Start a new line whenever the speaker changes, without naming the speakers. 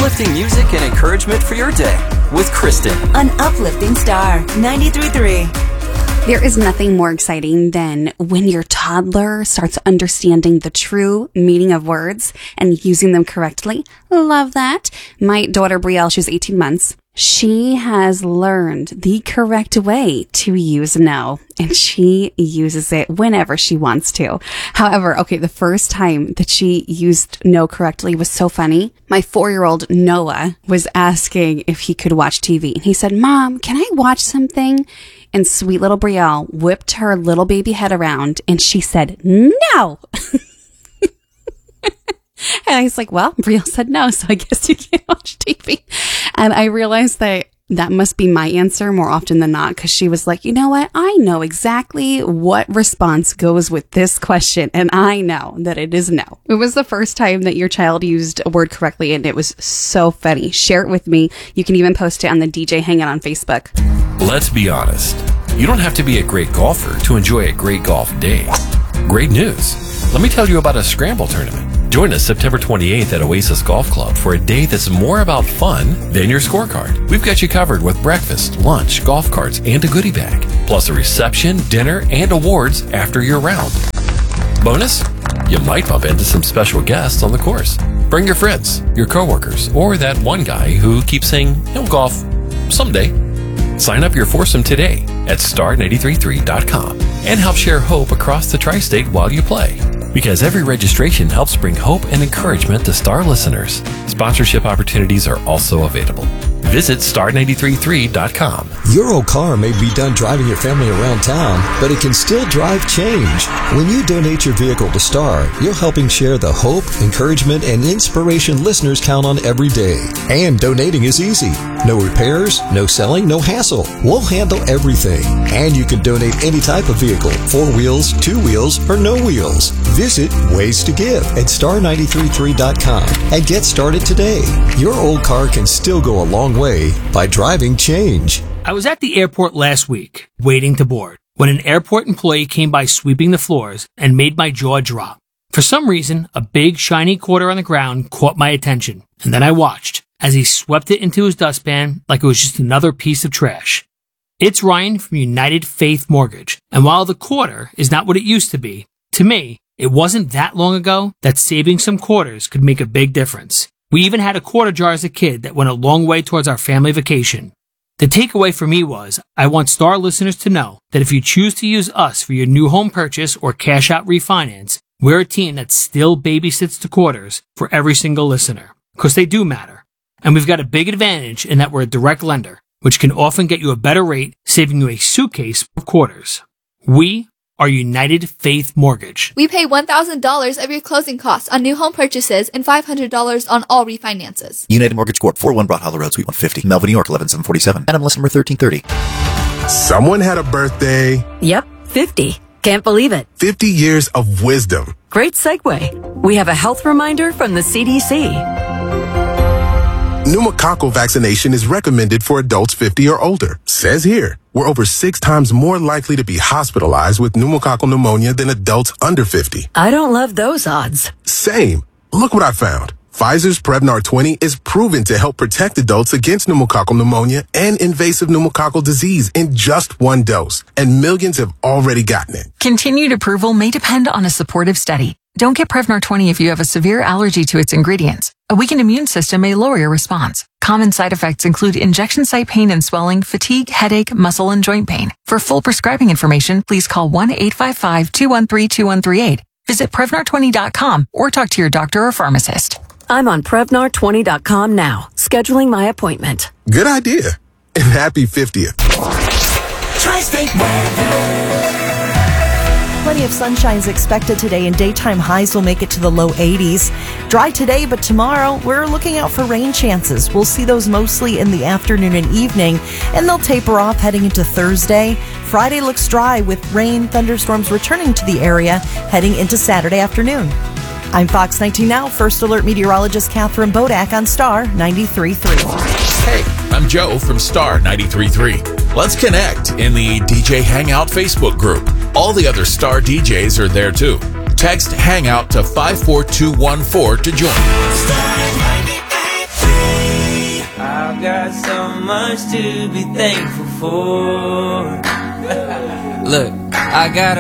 Uplifting music and encouragement for your day with Kristen
on Uplifting Star 93.3.
There is nothing more exciting than when your toddler starts understanding the true meaning of words and using them correctly. Love that. My daughter Brielle, she's 18 months. She has learned the correct way to use no, and she uses it whenever she wants to. However, the first time that she used no correctly was so funny. My 4-year-old Noah was asking if he could watch TV, and he said, "Mom, can I watch something?" And sweet little Brielle whipped her little baby head around, and she said, "No." And I was like, well, Brielle said no, so I guess you can't watch TV. And I realized that must be my answer more often than not, because she was like, you know what? I know exactly what response goes with this question, and I know that it is no. It was the first time that your child used a word correctly, and it was so funny. Share it with me. You can even post it on the DJ Hangout on Facebook.
Let's be honest. You don't have to be a great golfer to enjoy a great golf day. Great news. Let me tell you about a scramble tournament. Join us September 28th at Oasis Golf Club for a day that's more about fun than your scorecard. We've got you covered with breakfast, lunch, golf carts, and a goodie bag, plus a reception, dinner, and awards after your round. Bonus? You might bump into some special guests on the course. Bring your friends, your coworkers, or that one guy who keeps saying he'll golf someday. Sign up your foursome today at star933.com and help share hope across the tri-state while you play. Because every registration helps bring hope and encouragement to Star listeners. Sponsorship opportunities are also available. Visit star933.com.
Your old car may be done driving your family around town, but it can still drive change. When you donate your vehicle to Star, you're helping share the hope, encouragement, and inspiration listeners count on every day. And donating is easy. No repairs, no selling, no hassle. We'll handle everything. And you can donate any type of vehicle, 4 wheels, 2 wheels, or no wheels. Visit Ways to Give at star933.com and get started today. Your old car can still go a long way by driving change.
I was at the airport last week, waiting to board, when an airport employee came by sweeping the floors and made my jaw drop. For some reason, a big shiny quarter on the ground caught my attention, and then I watched as he swept it into his dustpan like it was just another piece of trash. It's Ryan from United Faith Mortgage, and while the quarter is not what it used to be, to me, it wasn't that long ago that saving some quarters could make a big difference. We even had a quarter jar as a kid that went a long way towards our family vacation. The takeaway for me was, I want Star listeners to know that if you choose to use us for your new home purchase or cash out refinance, we're a team that still babysits the quarters for every single listener, because they do matter. And we've got a big advantage in that we're a direct lender, which can often get you a better rate, saving you a suitcase of quarters. We are United Faith Mortgage.
We pay $1,000 of your closing costs on new home purchases and $500 on all refinances.
United Mortgage Corp. 401 Broad Hollow Road, Suite 150, Melville, New York, 11747. NMLS number 1330.
Someone had a birthday.
Yep, 50. Can't believe it.
50 years of wisdom.
Great segue. We have a health reminder from the CDC.
Pneumococcal vaccination is recommended for adults 50 or older. Says here, we're over 6 times more likely to be hospitalized with pneumococcal pneumonia than adults under 50.
I don't love those odds.
Same. Look what I found. Pfizer's Prevnar 20 is proven to help protect adults against pneumococcal pneumonia and invasive pneumococcal disease in just 1 dose, and millions have already gotten it.
Continued approval may depend on a supportive study. Don't get Prevnar 20 if you have a severe allergy to its ingredients. A weakened immune system may lower your response. Common side effects include injection site pain and swelling, fatigue, headache, muscle, and joint pain. For full prescribing information, please call 1-855-213-2138. Visit Prevnar20.com or talk to your doctor or pharmacist.
I'm on Prevnar20.com now, scheduling my appointment.
Good idea. And happy 50th.
Tri-State weather.
Plenty of sunshine is expected today, and daytime highs will make it to the low 80s. Dry today, but tomorrow we're looking out for rain chances. We'll see those mostly in the afternoon and evening, and they'll taper off heading into Thursday. Friday looks dry with rain, thunderstorms returning to the area heading into Saturday afternoon. I'm Fox 19 Now First Alert meteorologist Catherine Bodak on Star 93.3.
Hey, I'm Joe from Star 93.3. Let's connect in the DJ Hangout Facebook group. All the other Star DJs are there too. Text Hangout to 54214 to join. Star 93.3.
got so much to be thankful for. Look, I got